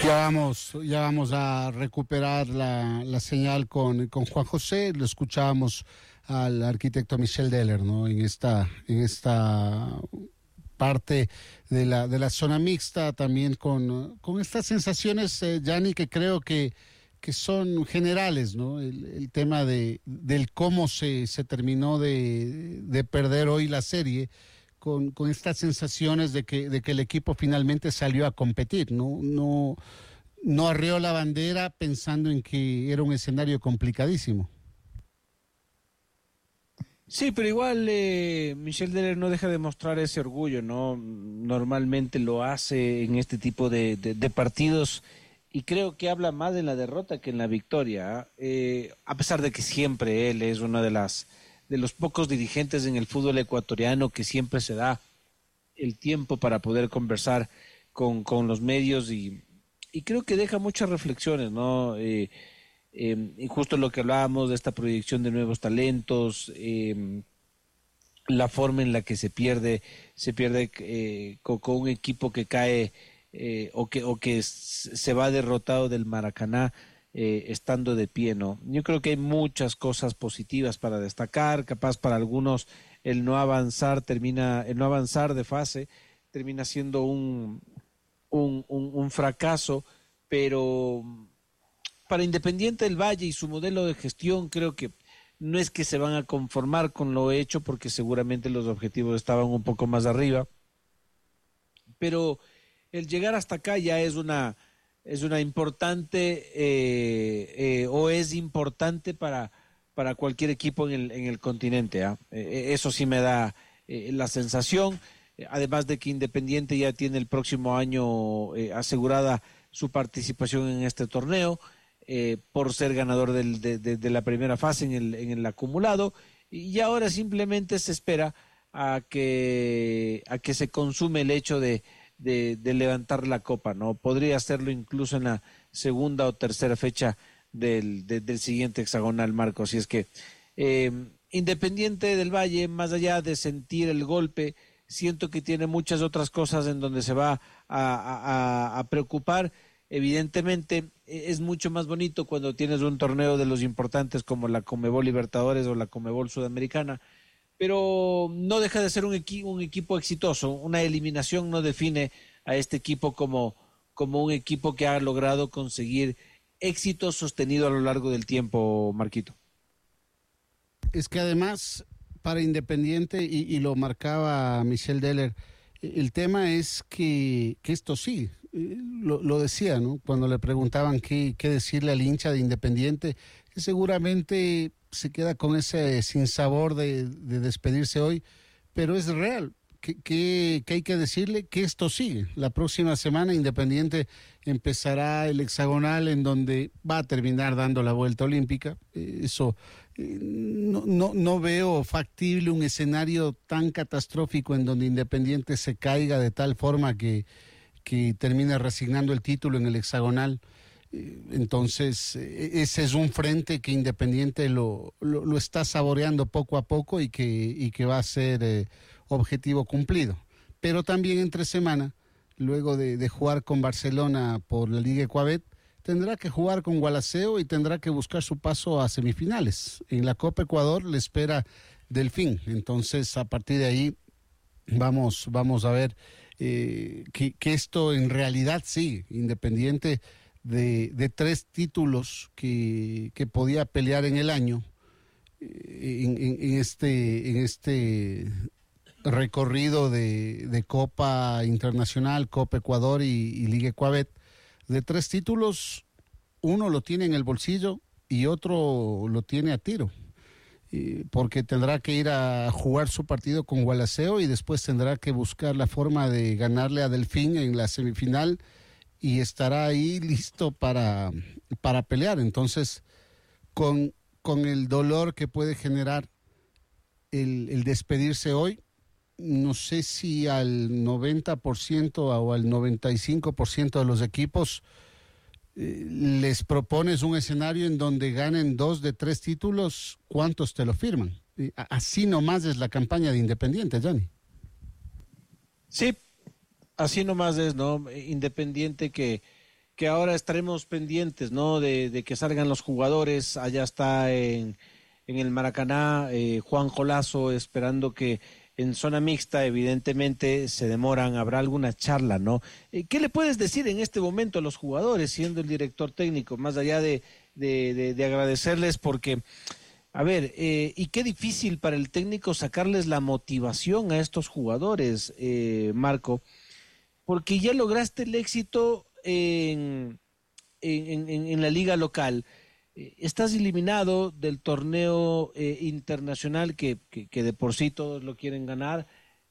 Ya vamos a recuperar la señal con Juan José. Lo escuchábamos al arquitecto Michel Deller, ¿no? En esta parte de la zona mixta, también con estas sensaciones, Gianni, que creo que son generales, ¿no? El tema del cómo se terminó de perder hoy la serie, con estas sensaciones de que el equipo finalmente salió a competir, no arreó la bandera pensando en que era un escenario complicadísimo. Sí, pero igual Michel Deller no deja de mostrar ese orgullo, ¿no? Normalmente lo hace en este tipo de partidos y creo que habla más en la derrota que en la victoria. A pesar de que siempre él es uno de los pocos dirigentes en el fútbol ecuatoriano que siempre se da el tiempo para poder conversar con los medios y creo que deja muchas reflexiones, ¿no? Y justo lo que hablábamos de esta proyección de nuevos talentos, la forma en la que se pierde con un equipo que cae o que se va derrotado del Maracaná estando de pie, ¿no? Yo creo que hay muchas cosas positivas para destacar, capaz para algunos el no avanzar de fase termina siendo un fracaso, pero para Independiente del Valle y su modelo de gestión creo que no es que se van a conformar con lo hecho porque seguramente los objetivos estaban un poco más arriba, pero el llegar hasta acá ya es una importante o es importante para cualquier equipo en el continente. Eso sí me da la sensación, además de que Independiente ya tiene el próximo año asegurada su participación en este torneo por ser ganador de la primera fase en el acumulado, y ahora simplemente se espera a que se consume el hecho de levantar la copa, ¿no? Podría hacerlo incluso en la segunda o tercera fecha del siguiente hexagonal, Marco. Así es que Independiente del Valle, más allá de sentir el golpe, siento que tiene muchas otras cosas en donde se va a preocupar. Evidentemente es mucho más bonito cuando tienes un torneo de los importantes como la Conmebol Libertadores o la Conmebol Sudamericana, pero no deja de ser un equipo exitoso. Una eliminación no define a este equipo como un equipo que ha logrado conseguir éxito sostenido a lo largo del tiempo, Marquito. Es que además, para Independiente, y lo marcaba Michel Deller, el tema es que esto sí, lo decía, ¿no? Cuando le preguntaban qué decirle al hincha de Independiente, que seguramente se queda con ese sinsabor de despedirse hoy, pero es real. Que hay que decirle que esto sigue. La próxima semana Independiente empezará el hexagonal en donde va a terminar dando la vuelta olímpica. No veo factible un escenario tan catastrófico en donde Independiente se caiga de tal forma que termine resignando el título en el hexagonal. Entonces, ese es un frente que Independiente lo está saboreando poco a poco y que va a ser objetivo cumplido. Pero también entre semana, luego de jugar con Barcelona por la Liga Ecuabet, tendrá que jugar con Gualaceo y tendrá que buscar su paso a semifinales. En la Copa Ecuador le espera Delfín. Entonces, a partir de ahí, vamos a ver que esto en realidad sí, Independiente de 3 títulos que podía pelear en el año, en este recorrido de Copa Internacional, Copa Ecuador y Liga Ecuabet, de 3 títulos, uno lo tiene en el bolsillo y otro lo tiene a tiro, porque tendrá que ir a jugar su partido con Gualaceo y después tendrá que buscar la forma de ganarle a Delfín en la semifinal y estará ahí listo para pelear. Entonces, con el dolor que puede generar el despedirse hoy, no sé si al 90% o al 95% de los equipos les propones un escenario en donde ganen 2 de 3 títulos, ¿cuántos te lo firman? Así nomás es la campaña de Independiente, Johnny. Sí, así nomás es, ¿no? Independiente que que ahora estaremos pendientes, ¿no? De que salgan los jugadores. Allá está en el Maracaná Juan Jolazo, esperando que en zona mixta, evidentemente, se demoran, habrá alguna charla, ¿no? ¿Qué le puedes decir en este momento a los jugadores, siendo el director técnico, más allá de agradecerles? Porque, a ver, y qué difícil para el técnico sacarles la motivación a estos jugadores, Marco, porque ya lograste el éxito en la liga local. Estás eliminado del torneo internacional que de por sí todos lo quieren ganar,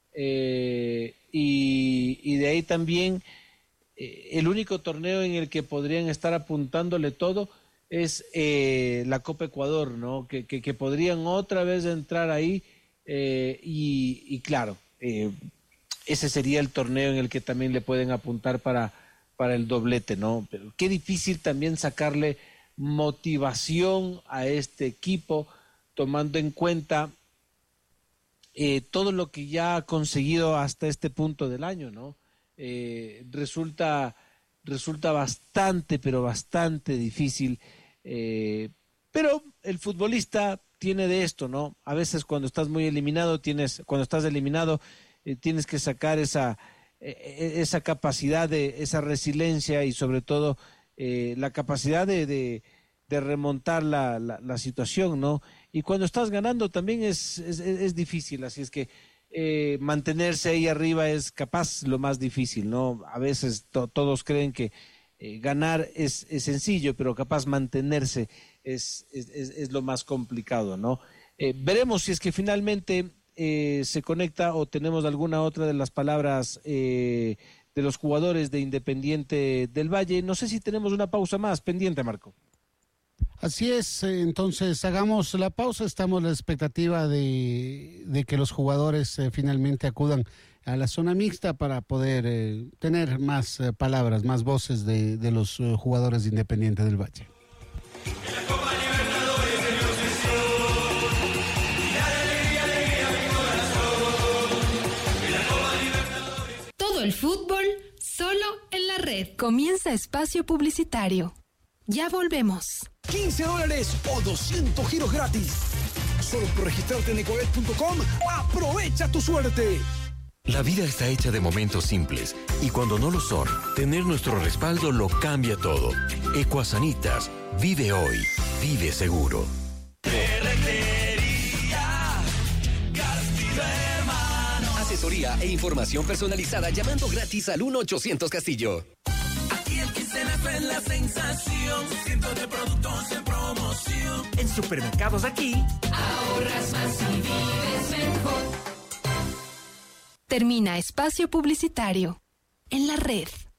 y de ahí también el único torneo en el que podrían estar apuntándole todo es la Copa Ecuador, ¿no? Que podrían otra vez entrar ahí, y claro, ese sería el torneo en el que también le pueden apuntar para el doblete, ¿no? Pero qué difícil también sacarle motivación a este equipo, tomando en cuenta todo lo que ya ha conseguido hasta este punto del año, ¿no? Resulta bastante, pero bastante difícil, pero el futbolista tiene de esto, ¿no? A veces cuando estás muy eliminado, cuando estás eliminado, tienes que sacar esa capacidad, esa resiliencia, y sobre todo la capacidad de remontar la situación, ¿no? Y cuando estás ganando también es difícil, así es que mantenerse ahí arriba es capaz lo más difícil, ¿no? A veces todos creen que ganar es sencillo, pero capaz mantenerse es lo más complicado, ¿no? Veremos si es que finalmente se conecta o tenemos alguna otra de las palabras de los jugadores de Independiente del Valle. No sé si tenemos una pausa más pendiente, Marco. Así es, entonces hagamos la pausa. Estamos a la expectativa de que los jugadores finalmente acudan a la zona mixta para poder tener más palabras, más voces de los jugadores de Independiente del Valle. Todo el fútbol solo en la red. Comienza espacio publicitario. Ya volvemos. $15 o 200 giros gratis. Solo por registrarte en ecoet.com, aprovecha tu suerte. La vida está hecha de momentos simples, y cuando no lo son, tener nuestro respaldo lo cambia todo. Ecuasanitas, vive hoy, vive seguro. Asesoría e información personalizada llamando gratis al 1-800 Castillo. Aquí el 15 es la sensación, cientos de productos en promoción. En Supermercados Aquí ahorras más y vives mejor. Termina espacio publicitario en la red.